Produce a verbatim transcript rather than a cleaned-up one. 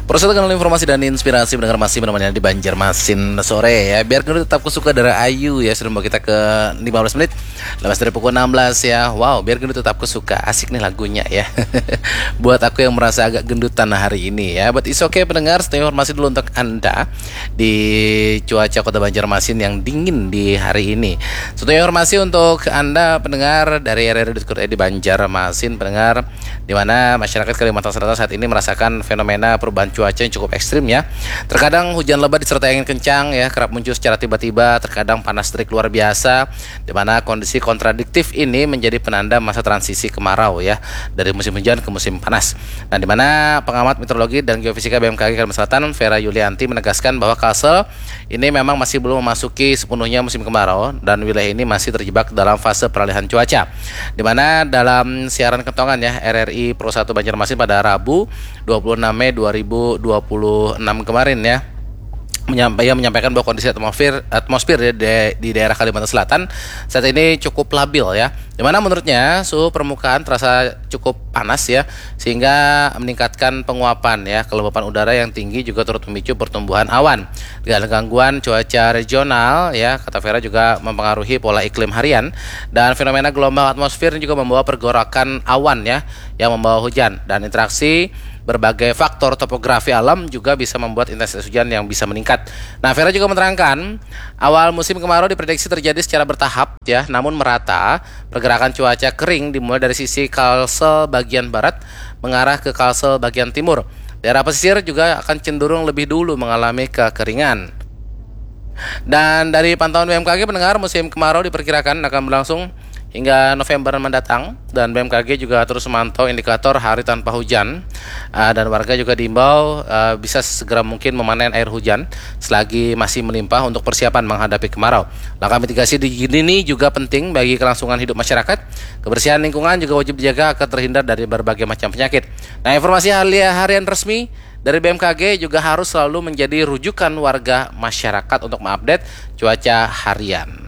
Proses dengan informasi dan inspirasi mendengar masih menemani di Banjarmasin sore ya. Biar gendut tetap kusuka dari Ayu ya. Sudah membawa kita ke lima belas menit. Lepas dari pukul enam belas ya. Wow, biar gendut tetap kusuka. Asik nih lagunya ya. Buat aku yang merasa agak gendutan hari ini ya. But it's okay pendengar, stay informasi dulu untuk Anda di cuaca kota Banjarmasin yang dingin di hari ini. Suatu informasi untuk Anda pendengar dari R R I titik I D Banjarmasin pendengar, di mana masyarakat Kalimantan Selatan saat ini merasakan fenomena perubahan cuaca yang cukup ekstrim ya. Terkadang hujan lebat disertai angin kencang ya, kerap muncul secara tiba-tiba, terkadang panas terik luar biasa, di mana kondisi kontradiktif ini menjadi penanda masa transisi kemarau ya, dari musim hujan ke musim panas. Nah, di mana pengamat meteorologi dan geofisika B M K G Kalimantan Selatan Vera Yulianti menegaskan bahwa Kalsel ini memang masih belum memasuki sepenuhnya musim kemarau dan wilayah ini masih terjebak dalam fase peralihan cuaca. Di mana dalam siaran kentongan ya R R I Pro satu Banjarmasin pada Rabu dua puluh enam Mei dua ribu dua puluh enam kemarin ya, menyampaikan, menyampaikan bahwa kondisi atmosfer atmosfer ya, di, di daerah Kalimantan Selatan saat ini cukup labil ya, dimana menurutnya suhu permukaan terasa cukup panas ya, sehingga meningkatkan penguapan ya, kelembapan udara yang tinggi juga turut memicu pertumbuhan awan. Dengan gangguan cuaca regional ya, kata Vera juga mempengaruhi pola iklim harian, dan fenomena gelombang atmosfer juga membawa pergerakan awan ya, yang membawa hujan, dan interaksi berbagai faktor topografi alam juga bisa membuat intensitas hujan yang bisa meningkat. Nah, Vera juga menerangkan awal musim kemarau diprediksi terjadi secara bertahap ya, namun merata. Pergerakan cuaca kering dimulai dari sisi Kalsel bagian barat mengarah ke Kalsel bagian timur. Daerah pesisir juga akan cenderung lebih dulu mengalami kekeringan. Dan dari pantauan B M K G pendengar, musim kemarau diperkirakan akan berlangsung hingga November mendatang, dan B M K G juga terus memantau indikator hari tanpa hujan, uh, dan warga juga diimbau uh, bisa segera mungkin memanen air hujan selagi masih melimpah untuk persiapan menghadapi kemarau. Langkah mitigasi di ini juga penting bagi kelangsungan hidup masyarakat. Kebersihan lingkungan juga wajib dijaga agar terhindar dari berbagai macam penyakit. Nah, informasi harian resmi dari B M K G juga harus selalu menjadi rujukan warga masyarakat untuk mengupdate cuaca harian.